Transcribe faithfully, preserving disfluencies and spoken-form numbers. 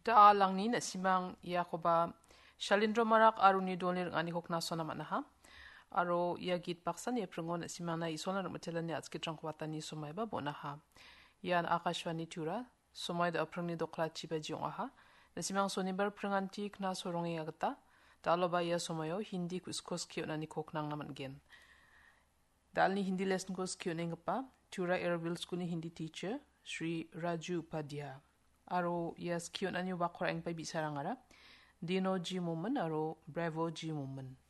Da lang ni na simang Yakoba Shalindro marak aruni donir ngani hokna sona manaha. Aro ya git paksan ya prengon na simang na isona rumatelan ya atski trangkwata ni sumay ba bonaha. Yan akashwani tura sumay da apreng ni dokla chiba jiong aha. Na simang sonibar prenganti kna sorongi agata. Dalo ba ya sumayo hindi kuskos kyo na ni koknang naman gen. Dal ni hindi lesson ko kyo na pa. Tura Airville School ni hindi teacher Sri Raju Padya. Aro yes kyo na niyo bakor ang pay bisarang ara. Dino G Muman aro Bravo G Muman.